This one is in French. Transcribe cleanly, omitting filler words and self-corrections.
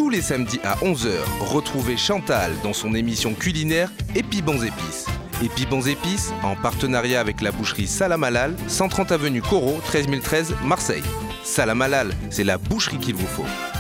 Tous les samedis à 11h, retrouvez Chantal dans son émission culinaire Épi Bons Épices. Épi Bons Épices, en partenariat avec la boucherie Salam Halal, 130 avenue Corot, 13013 Marseille. Salam Halal, c'est la boucherie qu'il vous faut.